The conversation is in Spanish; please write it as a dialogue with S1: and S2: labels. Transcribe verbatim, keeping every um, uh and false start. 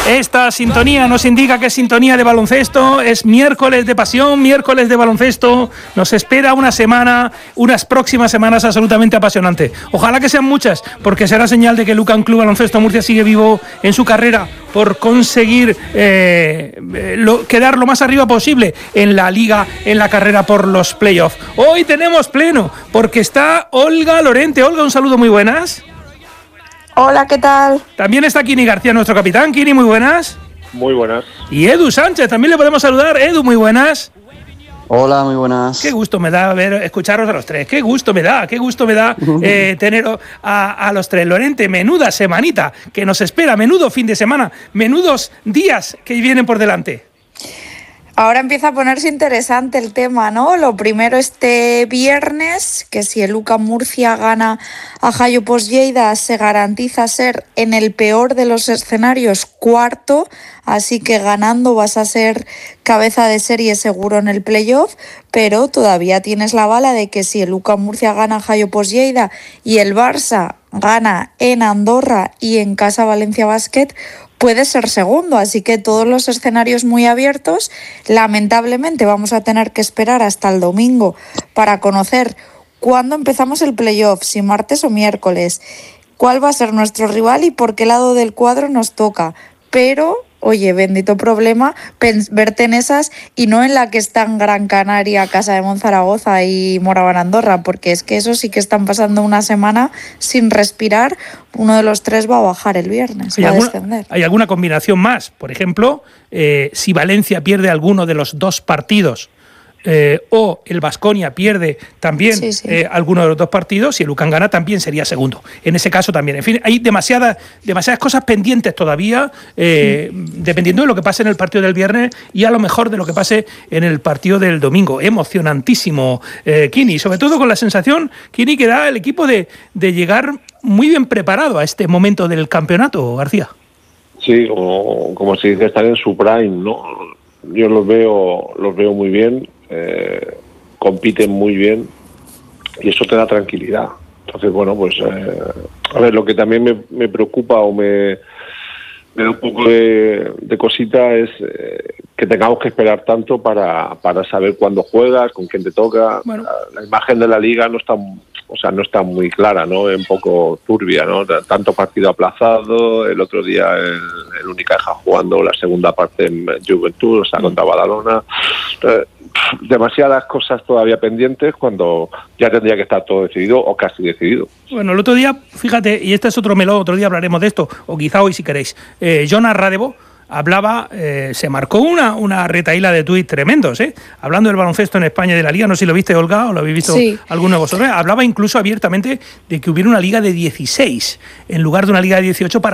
S1: Esta sintonía nos indica que es sintonía de baloncesto, es miércoles de pasión, miércoles de baloncesto. Nos espera una semana, unas próximas semanas absolutamente apasionantes. Ojalá que sean muchas, porque será señal de que Lucan Club Baloncesto Murcia sigue vivo en su carrera por conseguir eh, lo, quedar lo más arriba posible en la liga, en la carrera por los playoffs. Hoy tenemos pleno, porque está Olga Lorente. Olga, un saludo, muy buenas.
S2: Hola, ¿qué tal?
S1: También está Kini García, nuestro capitán. Kini, muy buenas.
S3: Muy buenas.
S1: Y Edu Sánchez, también le podemos saludar. Edu, muy buenas.
S4: Hola, muy buenas.
S1: Qué gusto me da ver, escucharos a los tres. Qué gusto me da, qué gusto me da eh, tener a, a los tres. Lorente, menuda semanita que nos espera, menudo fin de semana, menudos días que vienen por delante.
S2: Ahora empieza a ponerse interesante el tema, ¿no? Lo primero este viernes, que si el Lucan Murcia gana a Jayupoz Lleida se garantiza ser en el peor de los escenarios cuarto, así que ganando vas a ser cabeza de serie seguro en el playoff, pero todavía tienes la bala de que si el Lucan Murcia gana a Jayupoz Lleida y el Barça gana en Andorra y en Casa Valencia Basket, puede ser segundo, así que todos los escenarios muy abiertos. Lamentablemente vamos a tener que esperar hasta el domingo para conocer cuándo empezamos el playoff, si martes o miércoles, cuál va a ser nuestro rival y por qué lado del cuadro nos toca. Pero, oye, bendito problema verte en esas y no en la que están Gran Canaria, Casa de Monzaragoza y Moraban Andorra, porque es que eso sí que están pasando una semana sin respirar. Uno de los tres va a bajar el viernes, va a descender.
S1: ¿Hay alguna combinación más? Por ejemplo, eh, si Valencia pierde alguno de los dos partidos eh, o el Baskonia pierde también sí, sí. Eh, alguno de los dos partidos, si el Lucan gana también sería segundo. En ese caso también. En fin, hay demasiadas, demasiadas cosas pendientes todavía, eh, sí. dependiendo de lo que pase en el partido del viernes y a lo mejor de lo que pase en el partido del domingo. Emocionantísimo, eh, Kini, sobre todo con la sensación, Kini, que da el equipo de, de llegar muy bien preparado a este momento del campeonato, García.
S3: Sí, como, como se dice, estar en su prime, ¿no? Yo los veo, los veo muy bien, eh, compiten muy bien y eso te da tranquilidad. Entonces, bueno, pues eh, a ver, lo que también me, me preocupa o me, me da un poco de, de cosita es eh, que tengamos que esperar tanto para, para saber cuándo juegas, con quién te toca. Bueno. La, la imagen de la liga no está, o sea, no está muy clara, ¿no? Es un poco turbia, ¿no? Tanto partido aplazado, el otro día el, el Unicaja jugando la segunda parte en Juventud, o sea, contra Badalona. Eh, demasiadas cosas todavía pendientes cuando ya tendría que estar todo decidido o casi decidido.
S1: Bueno, el otro día, fíjate, y este es otro melón, otro día hablaremos de esto, o quizá hoy si queréis, eh, Jonas Radevo hablaba, eh, se marcó una, una retahíla de tuits tremendos, ¿eh? Hablando del baloncesto en España y de la liga, no sé si lo viste, Olga, o lo habéis visto sí. alguno de vosotros. Hablaba incluso abiertamente de que hubiera una liga de dieciséis en lugar de una liga de dieciocho para